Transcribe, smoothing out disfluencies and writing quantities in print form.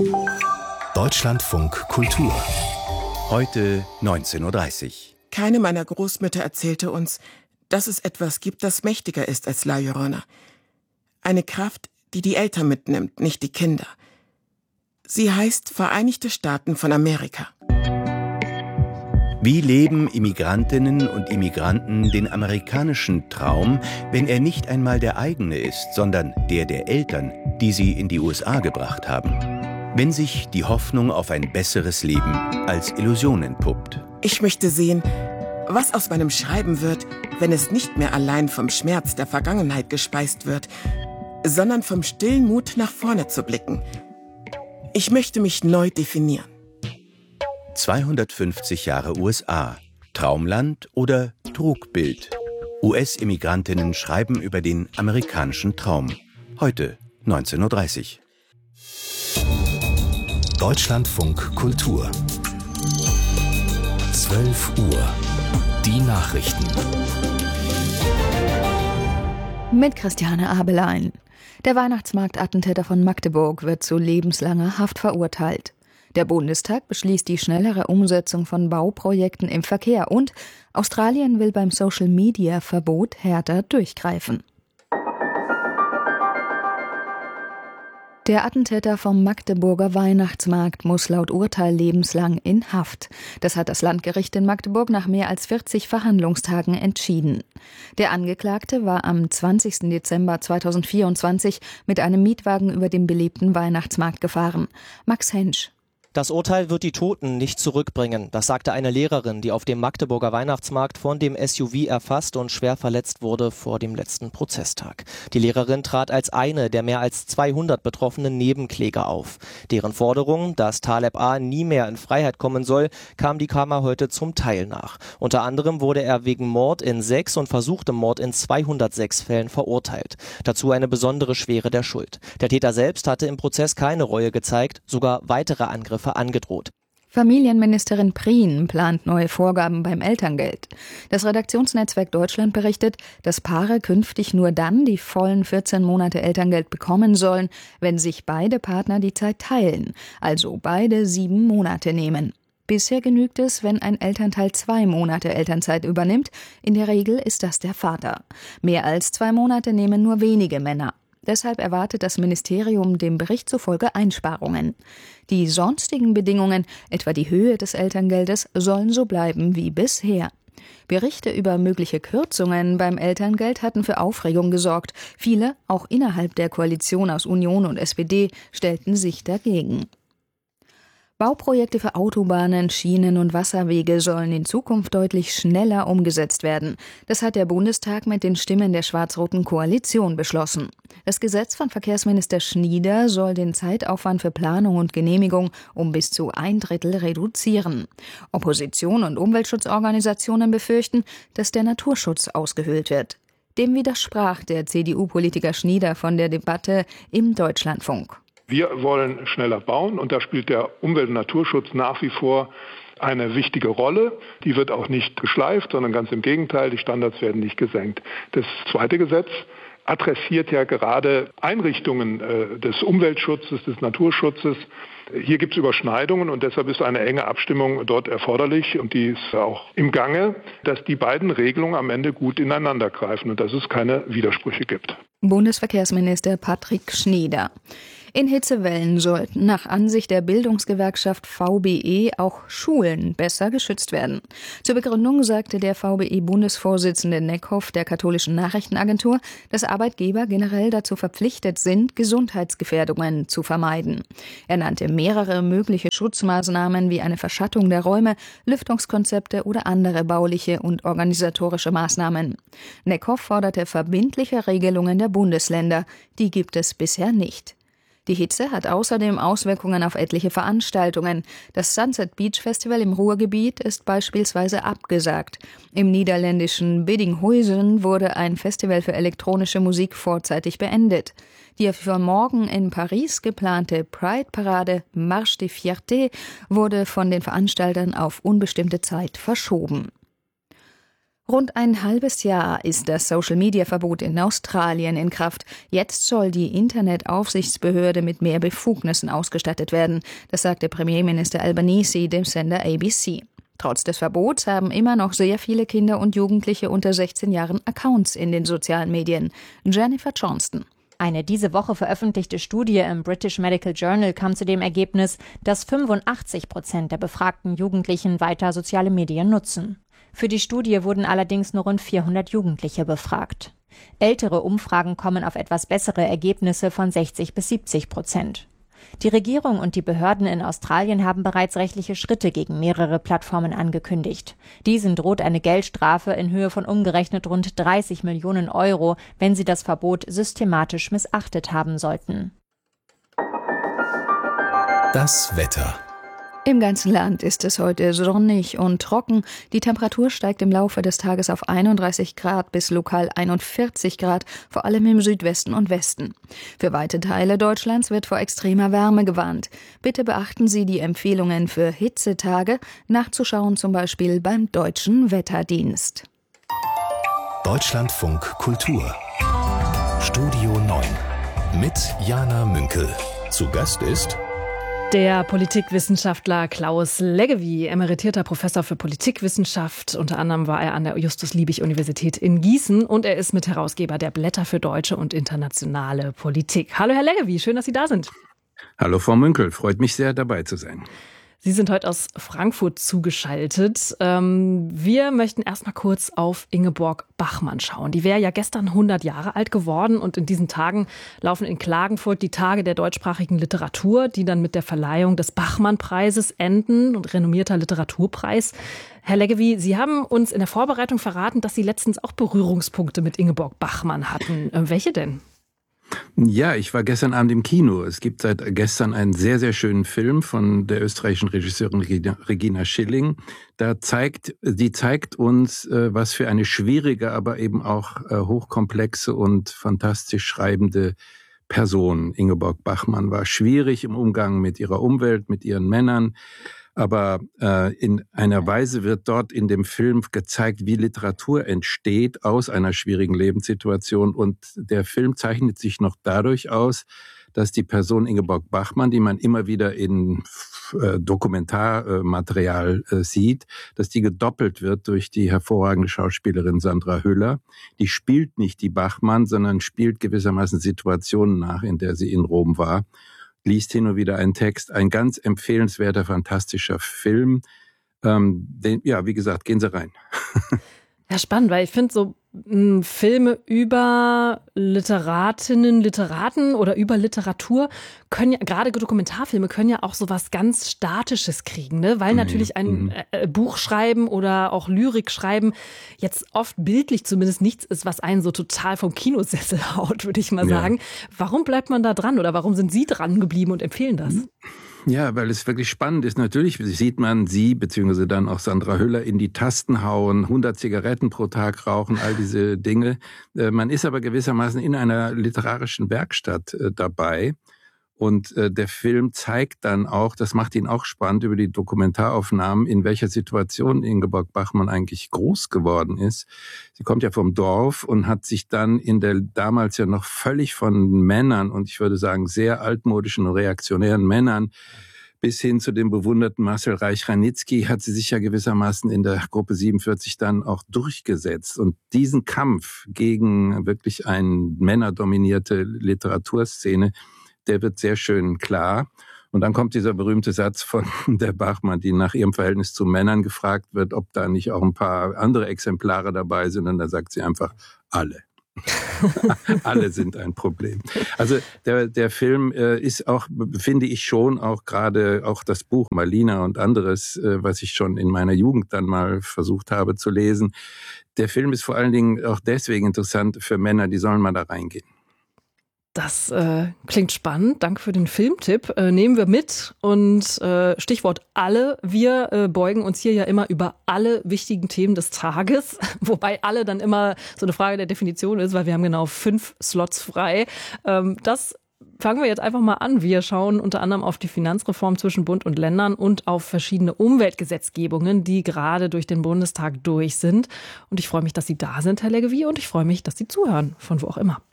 Deutschlandfunk Kultur. Heute 19:30 Uhr. Keine meiner Großmütter erzählte uns, dass es etwas gibt, das mächtiger ist als La Llorona. Eine Kraft, die die Eltern mitnimmt, nicht die Kinder. Sie heißt Vereinigte Staaten von Amerika. Wie leben Immigrantinnen und Immigranten den amerikanischen Traum, wenn er nicht einmal der eigene ist, sondern der der Eltern, die sie in die USA gebracht haben? Wenn sich die Hoffnung auf ein besseres Leben als Illusion entpuppt. Ich möchte sehen, was aus meinem Schreiben wird, wenn es nicht mehr allein vom Schmerz der Vergangenheit gespeist wird, sondern vom stillen Mut, nach vorne zu blicken. Ich möchte mich neu definieren. 250 Jahre USA. Traumland oder Trugbild? US-Immigrantinnen schreiben über den amerikanischen Traum. Heute 19:30 Uhr. Deutschlandfunk Kultur. 12 Uhr. Die Nachrichten. Mit Christiane Abelein. Der Weihnachtsmarktattentäter von Magdeburg wird zu lebenslanger Haft verurteilt. Der Bundestag beschließt die schnellere Umsetzung von Bauprojekten im Verkehr und Australien will beim Social-Media-Verbot härter durchgreifen. Der Attentäter vom Magdeburger Weihnachtsmarkt muss laut Urteil lebenslang in Haft. Das hat das Landgericht in Magdeburg nach mehr als 40 Verhandlungstagen entschieden. Der Angeklagte war am 20. Dezember 2024 mit einem Mietwagen über den belebten Weihnachtsmarkt gefahren. Max Hensch. Das Urteil wird die Toten nicht zurückbringen, das sagte eine Lehrerin, die auf dem Magdeburger Weihnachtsmarkt von dem SUV erfasst und schwer verletzt wurde vor dem letzten Prozesstag. Die Lehrerin trat als eine der mehr als 200 betroffenen Nebenkläger auf. Deren Forderung, dass Taleb A. nie mehr in Freiheit kommen soll, kam die Kammer heute zum Teil nach. Unter anderem wurde er wegen Mord in 6 und versuchtem Mord in 206 Fällen verurteilt. Dazu eine besondere Schwere der Schuld. Der Täter selbst hatte im Prozess keine Reue gezeigt, sogar weitere Angriffe angedroht. Familienministerin Prien plant neue Vorgaben beim Elterngeld. Das Redaktionsnetzwerk Deutschland berichtet, dass Paare künftig nur dann die vollen 14 Monate Elterngeld bekommen sollen, wenn sich beide Partner die Zeit teilen, also beide 7 Monate nehmen. Bisher genügt es, wenn ein Elternteil 2 Monate Elternzeit übernimmt. In der Regel ist das der Vater. Mehr als 2 Monate nehmen nur wenige Männer. Deshalb erwartet das Ministerium dem Bericht zufolge Einsparungen. Die sonstigen Bedingungen, etwa die Höhe des Elterngeldes, sollen so bleiben wie bisher. Berichte über mögliche Kürzungen beim Elterngeld hatten für Aufregung gesorgt. Viele, auch innerhalb der Koalition aus Union und SPD, stellten sich dagegen. Bauprojekte für Autobahnen, Schienen und Wasserwege sollen in Zukunft deutlich schneller umgesetzt werden. Das hat der Bundestag mit den Stimmen der schwarz-roten Koalition beschlossen. Das Gesetz von Verkehrsminister Schnieder soll den Zeitaufwand für Planung und Genehmigung um bis zu 1/3 reduzieren. Opposition und Umweltschutzorganisationen befürchten, dass der Naturschutz ausgehöhlt wird. Dem widersprach der CDU-Politiker Schnieder von der Debatte im Deutschlandfunk. Wir wollen schneller bauen und da spielt der Umwelt- und Naturschutz nach wie vor eine wichtige Rolle. Die wird auch nicht geschleift, sondern ganz im Gegenteil, die Standards werden nicht gesenkt. Das zweite Gesetz adressiert ja gerade Einrichtungen des Umweltschutzes, des Naturschutzes. Hier gibt es Überschneidungen und deshalb ist eine enge Abstimmung dort erforderlich und die ist auch im Gange, dass die beiden Regelungen am Ende gut ineinander greifen und dass es keine Widersprüche gibt. Bundesverkehrsminister Patrick Schnieder. In Hitzewellen sollten nach Ansicht der Bildungsgewerkschaft VBE auch Schulen besser geschützt werden. Zur Begründung sagte der VBE-Bundesvorsitzende Neckhoff der katholischen Nachrichtenagentur, dass Arbeitgeber generell dazu verpflichtet sind, Gesundheitsgefährdungen zu vermeiden. Er nannte mehrere mögliche Schutzmaßnahmen wie eine Verschattung der Räume, Lüftungskonzepte oder andere bauliche und organisatorische Maßnahmen. Neckhoff forderte verbindliche Regelungen der Bundesländer. Die gibt es bisher nicht. Die Hitze hat außerdem Auswirkungen auf etliche Veranstaltungen. Das Sunset Beach Festival im Ruhrgebiet ist beispielsweise abgesagt. Im niederländischen Biddinghuizen wurde ein Festival für elektronische Musik vorzeitig beendet. Die für morgen in Paris geplante Pride-Parade Marche des Fiertés wurde von den Veranstaltern auf unbestimmte Zeit verschoben. Rund ein halbes Jahr ist das Social-Media-Verbot in Australien in Kraft. Jetzt soll die Internetaufsichtsbehörde mit mehr Befugnissen ausgestattet werden. Das sagte Premierminister Albanese dem Sender ABC. Trotz des Verbots haben immer noch sehr viele Kinder und Jugendliche unter 16 Jahren Accounts in den sozialen Medien. Jennifer Johnston. Eine diese Woche veröffentlichte Studie im British Medical Journal kam zu dem Ergebnis, dass 85% der befragten Jugendlichen weiter soziale Medien nutzen. Für die Studie wurden allerdings nur rund 400 Jugendliche befragt. Ältere Umfragen kommen auf etwas bessere Ergebnisse von 60-70%. Die Regierung und die Behörden in Australien haben bereits rechtliche Schritte gegen mehrere Plattformen angekündigt. Diesen droht eine Geldstrafe in Höhe von umgerechnet rund 30 Millionen Euro, wenn sie das Verbot systematisch missachtet haben sollten. Das Wetter. Im ganzen Land ist es heute sonnig und trocken. Die Temperatur steigt im Laufe des Tages auf 31 Grad bis lokal 41 Grad, vor allem im Südwesten und Westen. Für weite Teile Deutschlands wird vor extremer Wärme gewarnt. Bitte beachten Sie die Empfehlungen für Hitzetage, nachzuschauen zum Beispiel beim Deutschen Wetterdienst. Deutschlandfunk Kultur. Studio 9 mit Jana Münkel. Zu Gast ist der Politikwissenschaftler Klaus Leggevi, emeritierter Professor für Politikwissenschaft. Unter anderem war er an der Justus-Liebig-Universität in Gießen und er ist Mitherausgeber der Blätter für deutsche und internationale Politik. Hallo Herr Leggevi, schön, dass Sie da sind. Hallo Frau Münkel, freut mich sehr, dabei zu sein. Sie sind heute aus Frankfurt zugeschaltet. Wir möchten erstmal kurz auf Ingeborg Bachmann schauen. Die wäre ja gestern 100 Jahre alt geworden und in diesen Tagen laufen in Klagenfurt die Tage der deutschsprachigen Literatur, die dann mit der Verleihung des Bachmann-Preises enden, und renommierter Literaturpreis. Herr Leggevi, Sie haben uns in der Vorbereitung verraten, dass Sie letztens auch Berührungspunkte mit Ingeborg Bachmann hatten. Welche denn? Ja, ich war gestern Abend im Kino. Es gibt seit gestern einen sehr, sehr schönen Film von der österreichischen Regisseurin Regina Schilling. Die zeigt uns, was für eine schwierige, aber eben auch hochkomplexe und fantastisch schreibende Person Ingeborg Bachmann war. Schwierig im Umgang mit ihrer Umwelt, mit ihren Männern. Aber in einer Weise wird dort in dem Film gezeigt, wie Literatur entsteht aus einer schwierigen Lebenssituation. Und der Film zeichnet sich noch dadurch aus, dass die Person Ingeborg Bachmann, die man immer wieder in Dokumentarmaterial sieht, dass die gedoppelt wird durch die hervorragende Schauspielerin Sandra Hüller. Die spielt nicht die Bachmann, sondern spielt gewissermaßen Situationen nach, in der sie in Rom war. Liest hin und wieder einen Text. Ein ganz empfehlenswerter, fantastischer Film. Wie gesagt, gehen Sie rein. Ja, spannend, weil ich finde so Filme über Literatinnen, Literaten oder über Literatur können ja, gerade Dokumentarfilme können ja auch so was ganz Statisches kriegen, ne? Weil natürlich ein Buch schreiben oder auch Lyrik schreiben jetzt oft bildlich zumindest nichts ist, was einen so total vom Kinosessel haut, würde ich mal sagen. Warum bleibt man da dran oder warum sind Sie dran geblieben und empfehlen das? Ja, weil es wirklich spannend ist. Natürlich sieht man sie, beziehungsweise dann auch Sandra Hüller, in die Tasten hauen, 100 Zigaretten pro Tag rauchen, all diese Dinge. Man ist aber gewissermaßen in einer literarischen Werkstatt dabei. Und der Film zeigt dann auch, das macht ihn auch spannend über die Dokumentaraufnahmen, in welcher Situation Ingeborg Bachmann eigentlich groß geworden ist. Sie kommt ja vom Dorf und hat sich dann in der damals ja noch völlig von Männern und ich würde sagen sehr altmodischen und reaktionären Männern bis hin zu dem bewunderten Marcel Reich-Ranitzky hat sie sich ja gewissermaßen in der Gruppe 47 dann auch durchgesetzt. Und diesen Kampf gegen wirklich eine männerdominierte Literaturszene, der wird sehr schön klar. Und dann kommt dieser berühmte Satz von der Bachmann, die nach ihrem Verhältnis zu Männern gefragt wird, ob da nicht auch ein paar andere Exemplare dabei sind. Und da sagt sie einfach, alle. Alle sind ein Problem. Also der Film ist auch, finde ich schon, auch gerade auch das Buch Malina und anderes, was ich schon in meiner Jugend dann mal versucht habe zu lesen. Der Film ist vor allen Dingen auch deswegen interessant für Männer, die sollen mal da reingehen. Das klingt spannend. Danke für den Filmtipp. Nehmen wir mit. Und Stichwort alle. Wir beugen uns hier ja immer über alle wichtigen Themen des Tages. Wobei alle dann immer so eine Frage der Definition ist, weil wir haben genau 5 Slots frei. Das fangen wir jetzt einfach mal an. Wir schauen unter anderem auf die Finanzreform zwischen Bund und Ländern und auf verschiedene Umweltgesetzgebungen, die gerade durch den Bundestag durch sind. Und ich freue mich, dass Sie da sind, Herr Leggevi, und ich freue mich, dass Sie zuhören, von wo auch immer.